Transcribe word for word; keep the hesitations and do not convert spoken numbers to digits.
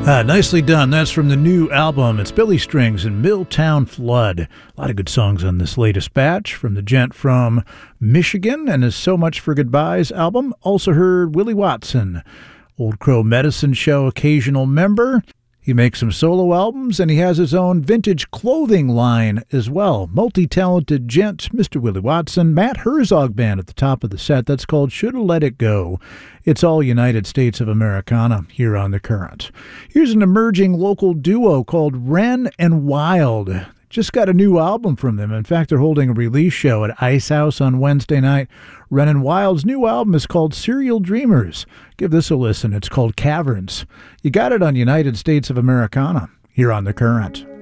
Ah, nicely done. That's from the new album. It's Billy Strings and Milltown Flood. A lot of good songs on this latest batch from the gent from Michigan and his So Much for Goodbyes album. Also heard Willie Watson, Old Crow Medicine Show occasional member. He makes some solo albums, and he has his own vintage clothing line as well. Multi-talented gent, Mister Willie Watson. Matt Herzog Band at the top of the set. That's called Shoulda Let It Go. It's all United States of Americana here on The Current. Here's an emerging local duo called Wren and Wild. Just got a new album from them. In fact, they're holding a release show at Ice House on Wednesday night. Wren and Wild's new album is called Serial Dreamers. Give this a listen. It's called Caverns. You got it on United States of Americana here on The Current.